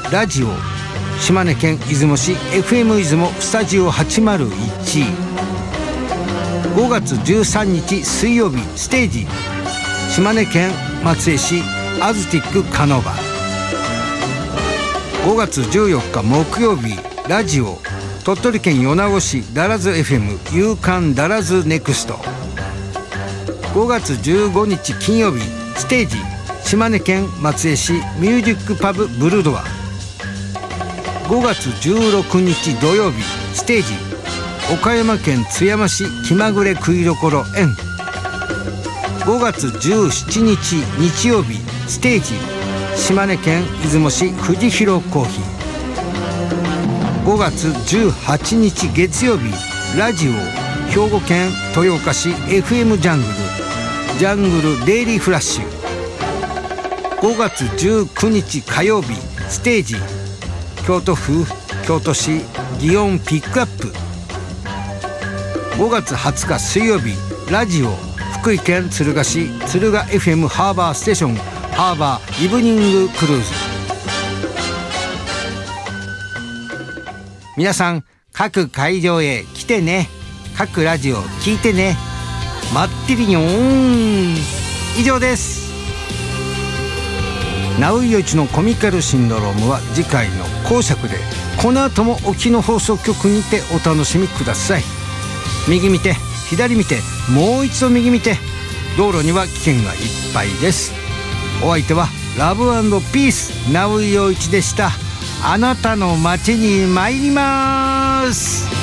ラジオ島根県出雲市 FM 出雲スタジオ801。5月13日水曜日ステージ島根県松江市アズティックカノバ。5月14日木曜日ラジオ鳥取県米子市ダラズ FM 夕刊ダラズネクスト。5月15日金曜日ステージ島根県松江市ミュージックパブブルドア。5月16日土曜日ステージ岡山県津山市気まぐれ食いどころ園。5月17日日曜日ステージ島根県出雲市藤広コーヒー。5月18日月曜日ラジオ兵庫県豊岡市 FM ジャングルデイリーフラッシュ。5月19日火曜日ステージ京都府京都市祇園ピックアップ。5月20日水曜日ラジオ福井県敦賀市敦賀 FM ハーバーステーションハーバーイブニングクルーズ。皆さん各会場へ来てね。各ラジオ聞いてね。待ってるよーん。以上です。ナウイヨイチのコミカルシンドロームは次回の後尺でこの後も沖の放送局にてお楽しみください。右見て左見てもう一度右見て。道路には危険がいっぱいです。お相手はラブ&ピースナウイヨイチでした。あなたの街に参ります。